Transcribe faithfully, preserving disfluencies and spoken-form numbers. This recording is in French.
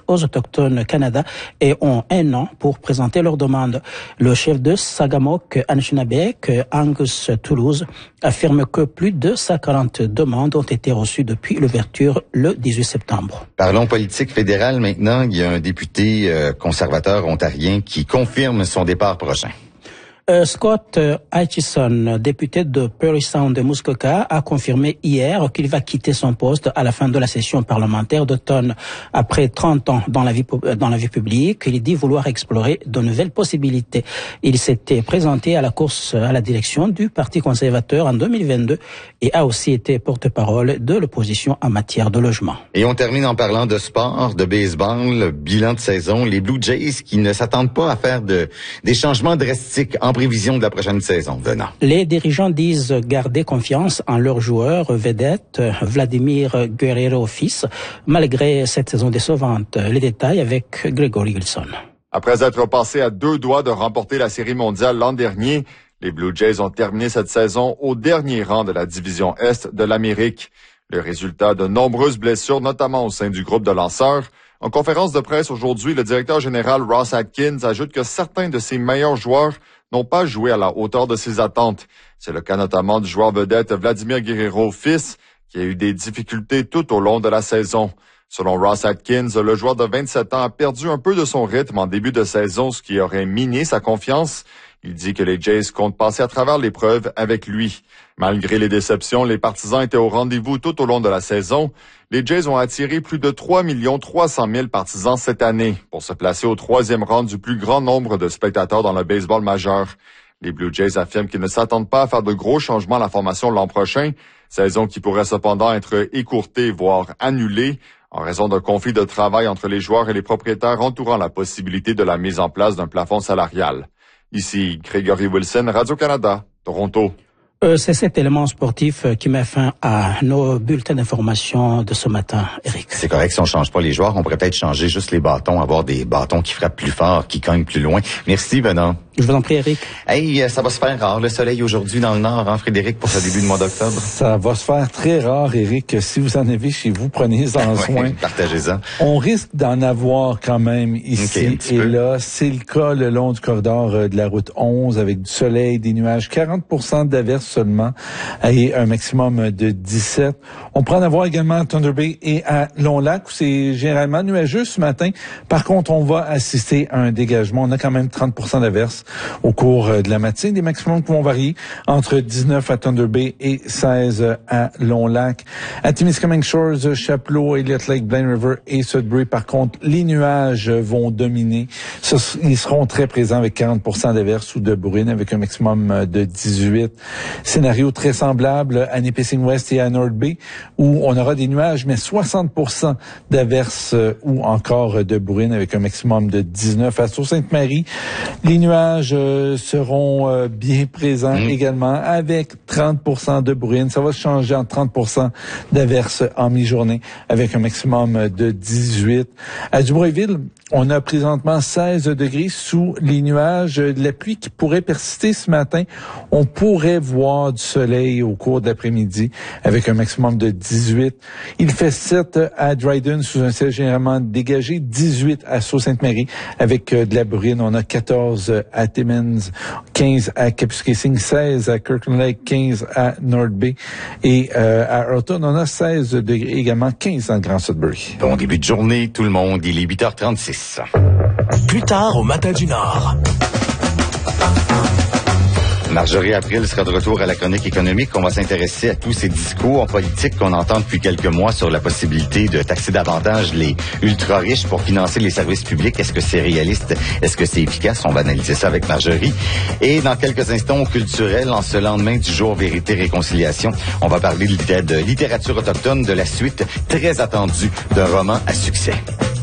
aux Autochtones Canada et ont un an pour présenter leurs demandes. Le chef de Sagamok Anishinabek, Angus Toulouse, affirme que plus de cent quarante demandes ont été reçues depuis l'ouverture le dix-huit septembre. Parlons politique fédérale maintenant. Il y a un député euh, conservateur ontarien qui confirme son départ prochain. Euh, Scott Aitchison, député de Parry Sound de Muskoka, a confirmé hier qu'il va quitter son poste à la fin de la session parlementaire d'automne. Après trente ans dans la vie, dans la vie publique, il dit vouloir explorer de nouvelles possibilités. Il s'était présenté à la course à la direction du Parti conservateur en deux mille vingt-deux et a aussi été porte-parole de l'opposition en matière de logement. Et on termine en parlant de sport, de baseball, bilan de saison. Les Blue Jays qui ne s'attendent pas à faire de, des changements drastiques en prévision de la prochaine saison. Venant. Les dirigeants disent garder confiance en leur joueur vedette, Vladimir Guerrero fils, malgré cette saison décevante. Les détails avec Gregory Wilson. Après être passé à deux doigts de remporter la Série mondiale l'an dernier, les Blue Jays ont terminé cette saison au dernier rang de la division Est de l'Amérique. Le résultat de nombreuses blessures, notamment au sein du groupe de lanceurs. En conférence de presse aujourd'hui, le directeur général Ross Atkins ajoute que certains de ses meilleurs joueurs n'ont pas joué à la hauteur de ses attentes. C'est le cas notamment du joueur vedette Vladimir Guerrero fils, qui a eu des difficultés tout au long de la saison. Selon Ross Atkins, le joueur de vingt-sept ans a perdu un peu de son rythme en début de saison, ce qui aurait miné sa confiance. Il dit que les Jays comptent passer à travers l'épreuve avec lui. Malgré les déceptions, les partisans étaient au rendez-vous tout au long de la saison. Les Jays ont attiré plus de trois millions trois cent mille partisans cette année pour se placer au troisième rang du plus grand nombre de spectateurs dans le baseball majeur. Les Blue Jays affirment qu'ils ne s'attendent pas à faire de gros changements à la formation l'an prochain, saison qui pourrait cependant être écourtée, voire annulée, en raison d'un conflit de travail entre les joueurs et les propriétaires entourant la possibilité de la mise en place d'un plafond salarial. Ici, Gregory Wilson, Radio-Canada, Toronto. Euh, c'est cet élément sportif qui met fin à nos bulletins d'information de ce matin, Eric. C'est correct si on change pas les joueurs. On pourrait peut-être changer juste les bâtons, avoir des bâtons qui frappent plus fort, qui cognent plus loin. Merci, Venant. Je vous en prie, Eric. Hey, ça va se faire rare, le soleil aujourd'hui dans le nord, hein, Frédéric, pour ce début de mois d'octobre? Ça va se faire très rare, Eric. Si vous en avez chez vous, prenez-en soin. Ouais, partagez-en. On risque d'en avoir quand même ici okay, et peu. Là. C'est le cas le long du corridor de la route onze avec du soleil, des nuages, quarante pour cent d'averses seulement et un maximum de dix-sept. On pourra en avoir également à Thunder Bay et à Long-Lac où c'est généralement nuageux ce matin. Par contre, on va assister à un dégagement. On a quand même trente pour cent d'averses au cours de la matinée. Des maximums qui vont varier entre dix-neuf à Thunder Bay et seize à Long-Lac. À Timiskaming Shores, Chapleau, Elliott Lake, Blaine River et Sudbury, par contre, les nuages vont dominer. Ils seront très présents avec quarante pour cent d'averses ou de bruine avec un maximum de dix-huit. Scénario très semblable à Nipissing West et à North Bay où on aura des nuages, mais soixante pour cent d'averses ou encore de bruine avec un maximum de dix-neuf. À Sault-Sainte-Marie, les nuages euh, seront euh, bien présents mmh. également avec trente pour cent de bruine. Ça va se changer en trente pour cent d'averses en mi-journée avec un maximum de dix-huit. À Dubreuilville, on a présentement seize degrés sous les nuages. De la pluie qui pourrait persister ce matin. On pourrait voir du soleil au cours de l'après-midi avec un maximum de dix-huit. Il fait sept à Dryden sous un ciel généralement dégagé, dix-huit à Sault-Sainte-Marie avec euh, de la bruine. On a quatorze à Timmins, quinze à Kapuskasing, seize à Kirkland Lake, quinze à North Bay et euh, à Earlton, on a seize degrés également, quinze dans le Grand Sudbury. Bon début de journée, tout le monde. Il est huit heures trente-six. Plus tard au Matin du Nord. Marjorie April sera de retour à la chronique économique. On va s'intéresser à tous ces discours politiques qu'on entend depuis quelques mois sur la possibilité de taxer davantage les ultra-riches pour financer les services publics. Est-ce que c'est réaliste? Est-ce que c'est efficace? On va analyser ça avec Marjorie. Et dans quelques instants, au culturel, en ce lendemain du jour Vérité-Réconciliation, on va parler de littérature autochtone, de la suite très attendue d'un roman à succès.